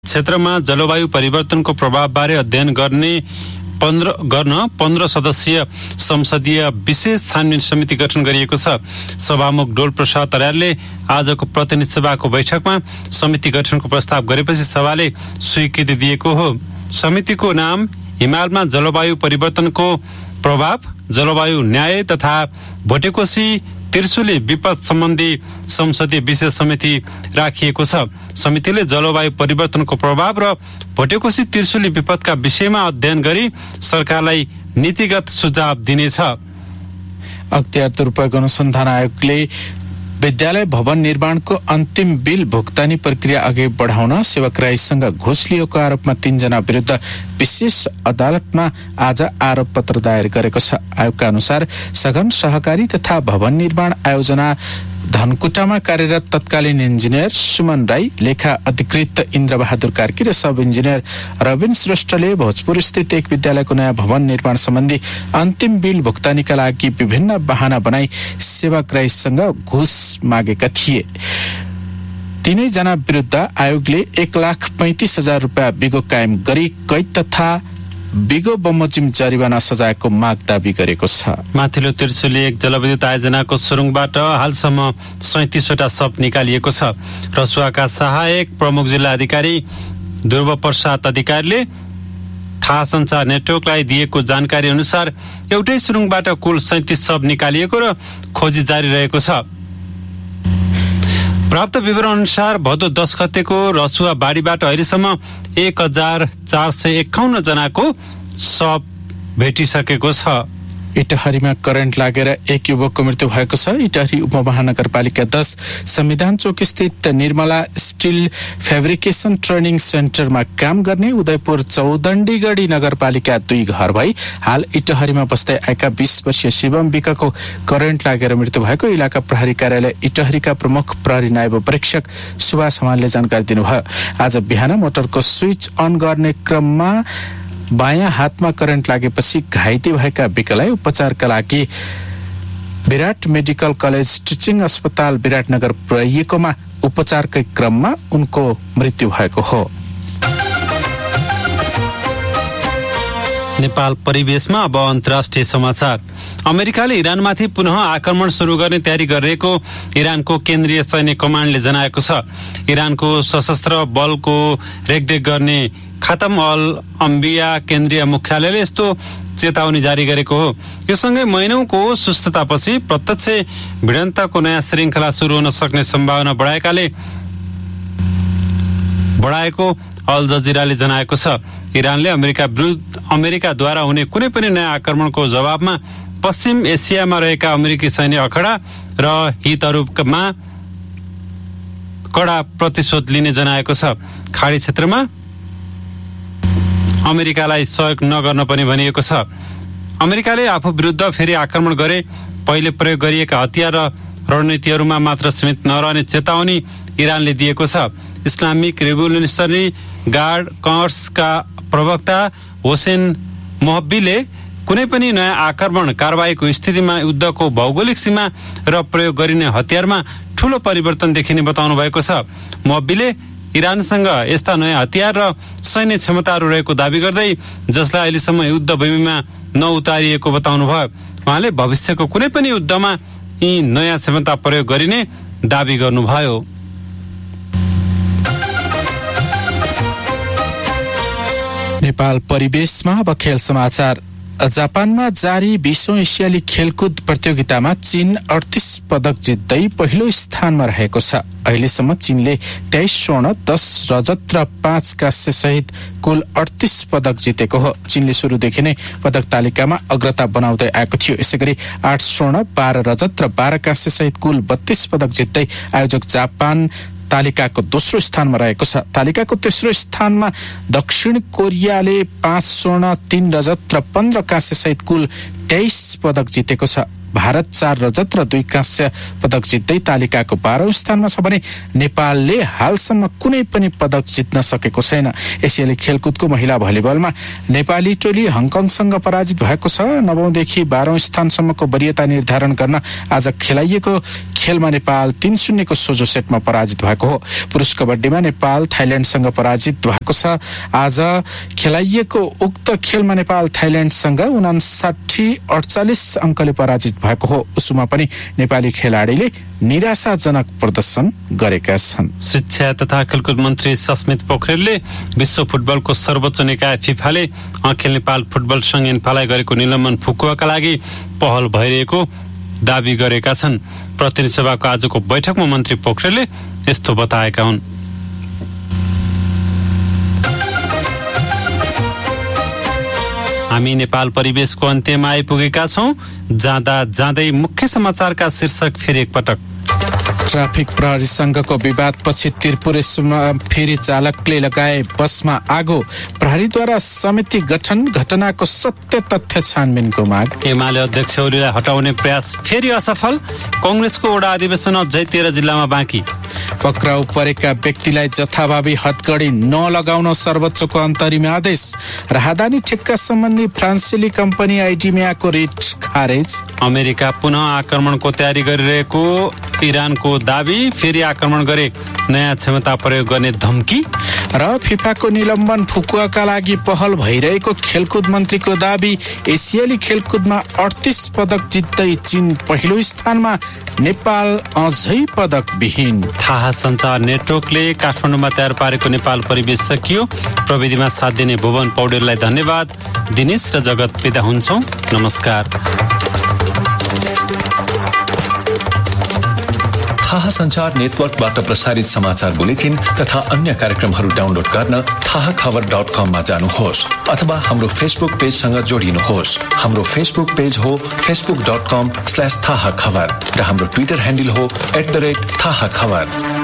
क्षेत्रमा जलवायु परिवर्तनको प्रभावबारे अध्ययन गर्ने 15 सदस्यीय संसदीय विशेष छानबिन समिति गठन गरिएको छ। सभामुख डोल प्रसाद अर्यालले आजको प्रतिनिधि सभाको बैठकमा समिति गठनको प्रस्ताव गरेपछि सभाले स्वीकृति दिएको हो। समितिको नाम हिमालमा जलवायु परिवर्तनको प्रभाव, जलवायु न्याय तथा भोटेकोशी त्रिशुली विपद सम्बन्धी संसदीय विशेष समिति राखिएको छ। समितिले जलवायु परिवर्तनको प्रभाव र भोटेकोशी त्रिशुली विपदका विषयमा अध्ययन गरी सरकारलाई नीतिगत सुझाव दिनेछ। अख्तियार दुरुपयोग अनुसन्धान आयोगले विद्यालय भवन निर्माणको अन्तिम बिल भुक्तानी प्रक्रिया अघि बढाउन सेवाग्राहीसँग घुस लिएको आरोपमा 3 जना विरुद्ध विशेष अदालतमा आज आरोप पत्र दायर गरेको छ। आयोगका अनुसार सघन सहकारी तथा भवन निर्माण आयोजना धनकुटामा कार्यरत तत्कालीन इन्जिनियर सुमन राई, लेखा अधिकृत इन्द्रबहादुर कार्की र सब इन्जिनियर रविन श्रेष्ठले भोजपुर स्थित एक विद्यालयको नयाँ भवन निर्माण सम्बन्धी अन्तिम बिल भुक्तानीका लागि विभिन्न बहाना बनाई सेवाग्राहीसँग घुस मागेका थिए। 3 जना विरुद्ध आयोगले 1,35,000 रुपियाँ बिगो कायम गरी कैद तथा बिगो बमोजिम जरिवाना सजायको माग दावी गरेको छ। माथिल्लो त्रिशुली एक जलविद्युत आयोजनाको सुरुङबाट हालसम्म 37वटा शव निकालिएको छ। रसुवाका सहायक प्रमुख जिल्ला अधिकारी ध्रुव प्रसाद अधिकारीले थाहा सञ्चार नेटवर्कलाई दिएको जानकारी अनुसार एउटै सुरुङबाट कुल 37 शव निकालिएको र खोजी जारी रहेको छ। प्राप्त विवरण अनुसार भदौ 10 गतेको रसुवा बाढीबाट अहिलेसम्म 1451 जनाको शव भेटिसकेको छ। इटहरीमा करेन्ट लागेर एक युवकको मृत्यु भएको छ। इटहरी उपमहानगरपालिका 10 संविधान चौक स्थित निर्मला स्टिल फेब्रिकेसन ट्रेनिङ सेन्टरमा काम गर्ने उदयपुर चौदण्डीगढी नगरपालिका 2 घर भई हाल इटहरीमा बस्दै आएका 20 वर्षीय शिवम विकको करेन्ट लागेर मृत्यु भएको इलाका प्रहरी कार्यालय इटहरीका प्रमुख प्रहरी नायब परीक्षक सुभाष हमालले जानकारी दिनुभयो। आज बिहान मोटरको स्विच अन गर्ने क्रममा बायाँ हातमा करेन्ट लागेपछि घाइते भएका विकलाई उपचारका लागि विराट मेडिकल कलेज टिचिङ अस्पताल विराटनगर पुर्याइएकोमा उपचारकै क्रममा उनको मृत्यु भएको हो। नेपाल परिवेशमा अब अन्तर्राष्ट्रिय समाचार। अमेरिकाले इरानमाथि पुनः आक्रमण सुरु गर्ने तयारी गरिरहेको इरानको केन्द्रीय सैन्य कमान्डले जनाएको छ। इरानको सशस्त्र बलको रेखदेख गर्ने खतम अल अम्बिया केन्द्रीय मुख्यालयले यस्तो चेतावनी जारी गरेको हो। यो सँगै महिनौको सुस्ततापछि प्रत्यक्ष भिडन्तको नयाँ श्रृङ्खला सुरु हुन सक्ने सम्भावना बढाएको अल जजिराले जनाएको छ। इरानले अमेरिकाद्वारा हुने कुनै पनि नयाँ आक्रमणको जवाबमा पश्चिम एसियामा रहेका अमेरिकी सैन्य अखडा र हितहरूमा कडा प्रतिशोध लिने जनाएको छ। खाडी क्षेत्रमा अमेरिकालाई सहयोग नगर्न पनि भनिएको छ। अमेरिकाले आफू विरुद्ध फेरि आक्रमण गरे पहिले प्रयोग गरिएका हतियार र रणनीतिहरूमा मात्र सीमित नरहने चेतावनी इरानले दिएको छ। इस्लामिक रेभोल्युसनरी गार्ड कर्प्सका प्रवक्ता होसेन मोहब्बीले कुनै पनि नयाँ आक्रमण कारबाहीको स्थितिमा युद्धको भौगोलिक सीमा र प्रयोग गरिने हतियारमा ठूलो परिवर्तन देखिने बताउनु भएको छ। मोहब्बीले इरानसँग यस्ता नयाँ हतियार र सैन्य क्षमताहरू रहेको दावी गर्दै जसलाई अहिलेसम्म युद्ध भूमिमा नउतारिएको बताउनु भयो। उहाँले भविष्यको कुनै पनि युद्धमा यी नयाँ क्षमता प्रयोग गरिने दावी गर्नुभयो। नेपाल परिवेशमा अब खेल समाचार। जापानमा जारी 20औं एसियाली खेलकुद प्रतियोगितामा चीन 38 पदक जित्दै पहिलो स्थानमा रहेको छ। अहिलेसम्म चीनले 23 स्वर्ण, 10 रजत र 5 कांस्य सहित कुल 38 पदक जितेको हो। चीनले सुरुदेखि नै पदक तालिकामा अग्रता बनाउँदै आएको थियो। यसैगरी 8 स्वर्ण, 12 रजत र 12 कांस्य सहित कुल 32 पदक जित्दै आयोजक जापान तालिकाको दोस्रो स्थानमा रहेको छ। तालिकाको तेस्रो स्थानमा दक्षिण कोरियाले 5 स्वर्ण, 3 रजत र 15 कांस्य सहित कुल 23 पदक जितेको छ। भारत 4 रजत र 2 कांस्य पदक जित्दै तालिकाको 12औं स्थानमा छ भने नेपालले हालसम्म कुनै पनि पदक जित्न सकेको छैन। एसियाली खेलकुदको महिला भलिबलमा नेपाली टोली हङकङसँग पराजित भएको छ। 9औं देखि 12औं स्थानसम्मको वरियता निर्धारण गर्न आज खेलाइएको खेलमा नेपाल 3-0 को सोझो सेटमा पराजित भएको हो। पुरुष कबड्डीमा नेपाल थाइल्याण्डसँग पराजित भएको छ। आज खेलाइएको उक्त खेलमा नेपाल थाइल्याण्डसँग 59-48 अङ्कले पराजित भएको हो। उसुमा पनि नेपाली खेलाडीले निराशाजनक प्रदर्शन गरेका छन्। शिक्षा तथा खेलकुद मन्त्री सस्मित पोखरेलले विश्व फुटबलको सर्वोच्च निकाय फिफाले अखिल नेपाल फुटबल संघ इन्फालाई गरेको निलम्बन फुकुवाका लागि पहल भइरहेको दावी गरेका छन्। प्रतिनिधि सभाको आजको बैठकमा मन्त्री पोखरेलले यस्तो बताएका हुन्। हामी नेपाल परिवेशको अन्त्यमा आइपुगेका छौं। जाँदा जाँदै मुख्य समाचारका शीर्षक फेरि एकपटक। ट्राफिक प्रहरी संघको विवादपछि त्रिपुरेश्वरमा फेरि चालकले लगाए बसमा आगो। प्रहरीद्वारा समिति गठन, घटनाको सत्य तथ्य छानबिनको माग। एमाले अध्यक्ष ओलीलाई हटाउने प्रयास फेरि असफल। कांग्रेसको वडा अधिवेशन अझै 13 जिल्लामा बाँकी। पक्राउ परेका व्यक्तिलाई जथाभावी हतकडी नलगाउन सर्वोच्चको अन्तरिम आदेश। राहदानी ठेक्का सम्बन्धी फ्रान्सेली कम्पनी आइडिमियाको रिट खारेज। अमेरिका पुनः आक्रमणको तयारी गरिरहेको इरानको दावी। फेरि आक्रमण गरे नयाँ क्षमता प्रयोग गर्ने धम्की। र फिफाको निलम्बन फुकुवाका लागि पहल भइरहेको खेलकुद मन्त्रीको दावी। एसियाली खेलकुदमा 38 पदक जित्दै चीन पहिलो स्थानमा, नेपाल अझै पदक विहीन। थाहा सञ्चार नेटवर्कले काठमाडौँमा तयार पारेको नेपाल परिवेश सकियो। प्रविधिमा साथ दिने भुवन पौडेललाई धन्यवाद। दिनेश र जगत बिदा हुन्छौं। नमस्कार। थाहा सञ्चार नेटवर्कबाट प्रसारित समाचार बुलेटिन तथा अन्य कार्यक्रमहरू डाउनलोड गर्न थाहाखबर.com मा जानुहोस् अथवा हाम्रो फेसबुक पेजसँग जोडिनुहोस्। हाम्रो फेसबुक पेज हो facebook.com/थाहाखबर र हाम्रो ट्विटर ह्यान्डल हो @थाहाखबर।